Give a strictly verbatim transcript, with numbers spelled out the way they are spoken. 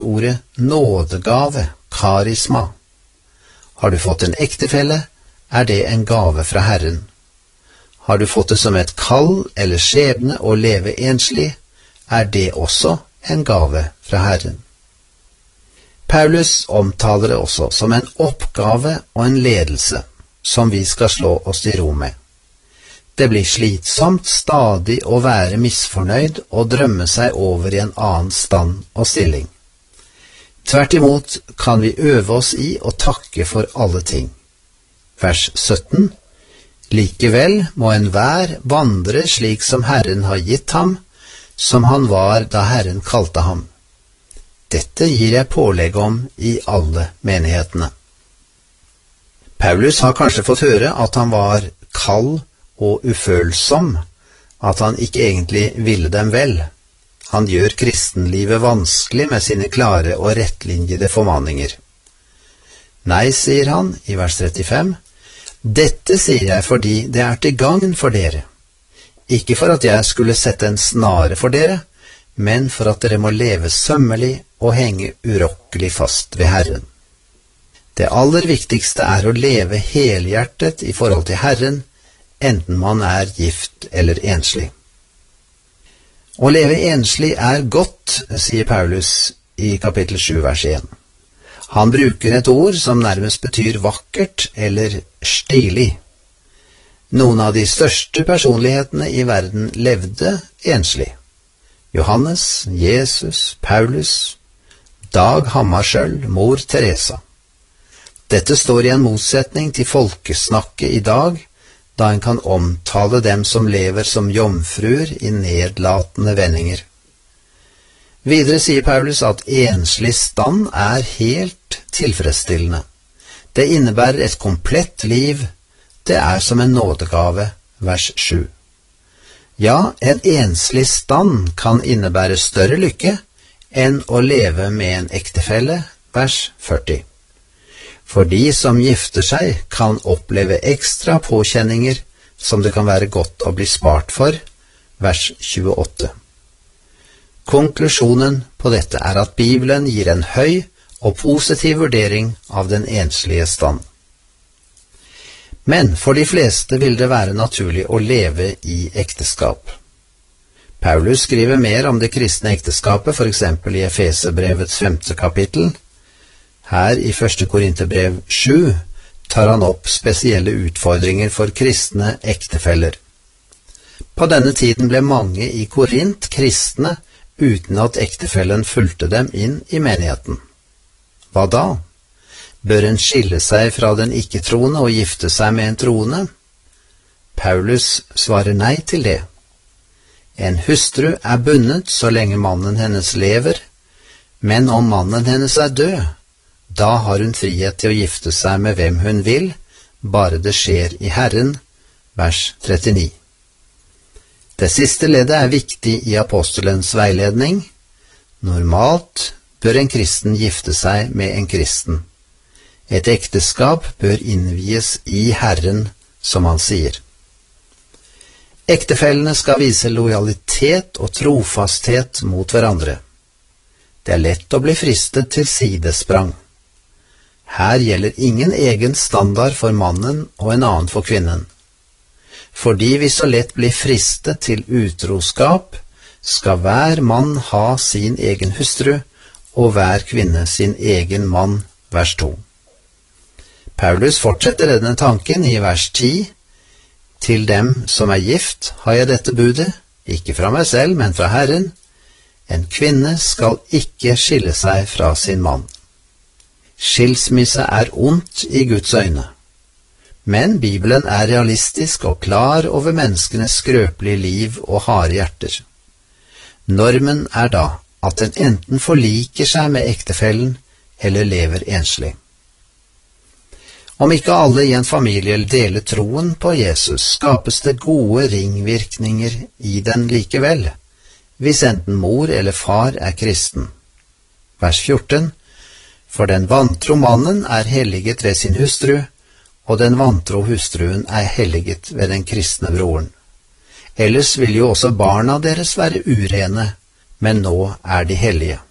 ordet nådegave, karisma. Har du fått en ektefelle, er det en gave fra Herren. Har du fått det som et kall eller skjebne å leve enslig, er det også en gave fra Herren. Paulus omtaler det også som en oppgave og en ledelse som vi skal slå oss til ro med. Det blir slitsomt stadig å være misfornøyd og drømme seg over i en annen stand og stilling. Tvert imot kan vi øve oss i å takke for alle ting. Vers sytten. Likevel må enhver vandre slik som Herren har gitt ham, som han var da Herren kalte ham. Dette gir jeg pålegg om i alle menighetene. Paulus har kanskje fått høre at han var kald og ufølsom, at han ikke egentlig ville dem vel. Han gjør kristenlivet vanskelig med sine klare og rettlinjede formaninger. Nei, sier han i vers trettifem, dette sier jeg fordi det er til gagn for dere. Ikke for at jeg skulle sette en snare for dere, men for at dere må leve sømmelig og henge urokkelig fast ved Herren. Det aller viktigste er å leve helhjertet i forhold til Herren, enten man er gift eller enslig. Å leve enslig er godt, sier Paulus i kapittel sju vers én. Han bruker et ord som nærmest betyr vakkert eller stilig. Noen av de største personlighetene i verden levde enslig. Johannes, Jesus, Paulus, Dag Hammarskjöld, mor Teresa. Dette står i en motsetning til folkesnakket i dag, da en kan omtale dem som lever som jomfruer i nedlatende vendinger. Videre sier Paulus at enslig stand er helt tilfredsstillende. Det innebærer et komplett liv, det er som en nådegave, vers sju. Ja, en enslig stand kan innebære større lykke enn å leve med en ektefelle, vers førti. For de som gifter seg kan oppleve ekstra påkjenninger som det kan være godt å bli spart for, vers tjueåtte. Konklusjonen på dette er at Bibelen gir en høy og positiv vurdering av den enslige stand. Men for de fleste vil det være naturlig å leve i ekteskap. Paulus skriver mer om det kristne ekteskapet, for eksempel i Efeserbrevets femte kapittel. Her i første Korinterbrev sju tar han opp spesielle utfordringer for kristne ektefeller. På denne tiden ble mange i Korint kristne uten at ektefellen fulgte dem inn i menigheten. Hva da? Bør en skille seg fra den ikke-troende og gifte seg med en troende? Paulus svarer nei til det. En hustru er bundet så lenge mannen hennes lever, men om mannen hennes er død, da har hun frihet til å gifte seg med hvem hun vil, bare det skjer i Herren, vers trettini. Det siste leddet er viktig i apostelens veiledning. Normalt bør en kristen gifte seg med en kristen. Et ekteskap bør innvies i Herren, som han sier. Ektefellene skal vise lojalitet og trofasthet mot hverandre. Det er lett å bli fristet til sidesprang. Her gjelder ingen egen standard for mannen og en annen for kvinnen. Fordi vi så lett blir fristet til utroskap, skal hver mann ha sin egen hustru, og hver kvinne sin egen mann, vers to. Paulus fortsetter denne tanken i vers ti. Til dem som er gift har jeg dette budet, ikke fra meg selv, men fra Herren. En kvinne skal ikke skille seg fra sin mann. Skilsmisse er ondt i Guds øyne, men Bibelen er realistisk og klar over menneskenes skrøpelige liv og harde hjerter. Normen er da at en enten forliker seg med ektefellen eller lever enslig. Om ikke alle i en familie deler troen på Jesus, skapes det gode ringvirkninger i den likevel, hvis enten mor eller far er kristen. Vers fjorten. For den vantro mannen er helliget ved sin hustru, og den vantro hustruen er helliget ved den kristne broren. Ellers vil jo også barna deres være urene, men nå er de hellige.